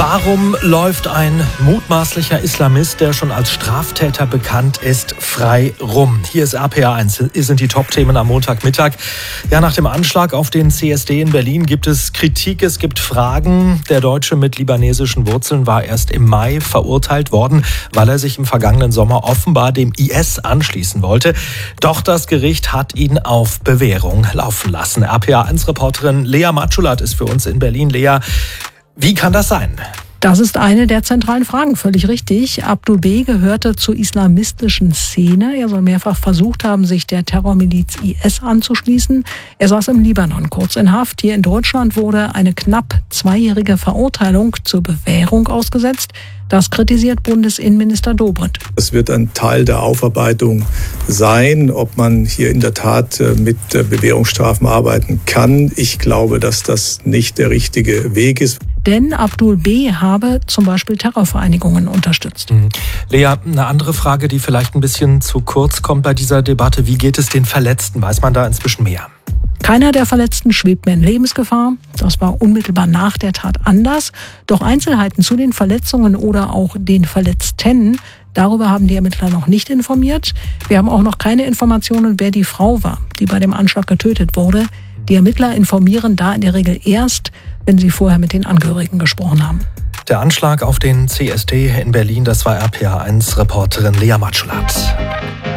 Warum läuft ein mutmaßlicher Islamist, der schon als Straftäter bekannt ist, frei rum? Hier ist RPA1, sind die Top-Themen am Montagmittag. Ja, nach dem Anschlag auf den CSD in Berlin gibt es Kritik, es gibt Fragen. Der Deutsche mit libanesischen Wurzeln war erst im Mai verurteilt worden, weil er sich im vergangenen Sommer offenbar dem IS anschließen wollte. Doch das Gericht hat ihn auf Bewährung laufen lassen. RPA1-Reporterin Lea Matschulat ist für uns in Berlin. Lea, wie kann das sein? Das ist eine der zentralen Fragen, völlig richtig. Abdul B. gehörte zur islamistischen Szene. Er soll mehrfach versucht haben, sich der Terrormiliz IS anzuschließen. Er saß im Libanon kurz in Haft. Hier in Deutschland wurde eine knapp 2-jährige Verurteilung zur Bewährung ausgesetzt. Das kritisiert Bundesinnenminister Dobrindt. Es wird ein Teil der Aufarbeitung sein, ob man hier in der Tat mit Bewährungsstrafen arbeiten kann. Ich glaube, dass das nicht der richtige Weg ist. Denn Abdul B. habe zum Beispiel Terrorvereinigungen unterstützt. Lea, eine andere Frage, die vielleicht ein bisschen zu kurz kommt bei dieser Debatte. Wie geht es den Verletzten? Weiß man da inzwischen mehr? Keiner der Verletzten schwebt mehr in Lebensgefahr. Das war unmittelbar nach der Tat anders. Doch Einzelheiten zu den Verletzungen oder auch den Verletzten, darüber haben die Ermittler noch nicht informiert. Wir haben auch noch keine Informationen, wer die Frau war, die bei dem Anschlag getötet wurde. Die Ermittler informieren da in der Regel erst, wenn sie vorher mit den Angehörigen gesprochen haben. Der Anschlag auf den CSD in Berlin, das war RPA1-Reporterin Lea Matschulat.